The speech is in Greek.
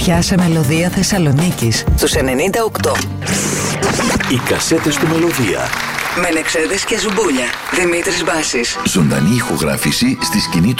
πια σε Μελωδία Θεσσαλονίκης στους 98. Οι κασέτες του Μελωδία. Μενεξέδες και Ζουμπούλια. Δημήτρης Μπάσης. Ζωντανή ηχογράφηση στη σκηνή του